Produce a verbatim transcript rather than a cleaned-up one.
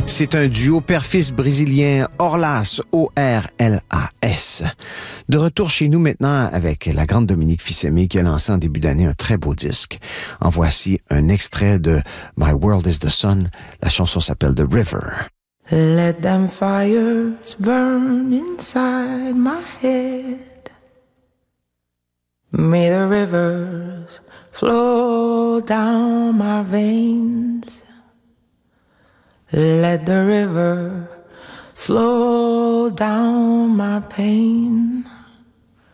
C'est un duo père-fils brésilien, Orlas, O R L A S. De retour chez nous maintenant avec la grande Dominique Fils-Aimé qui a lancé en début d'année un très beau disque. En voici un extrait de My World is the Sun. La chanson s'appelle The River. Let them fires burn inside my head. May the rivers flow down my veins. Let the river slow down my pain.